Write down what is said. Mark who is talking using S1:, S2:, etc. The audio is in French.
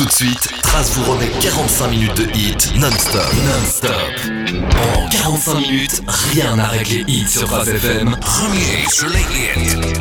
S1: Tout de suite, Trace vous remet 45 minutes de hit non-stop. En 45 minutes, rien n'arrête les hits sur Trace FM.
S2: Premier sur les hits.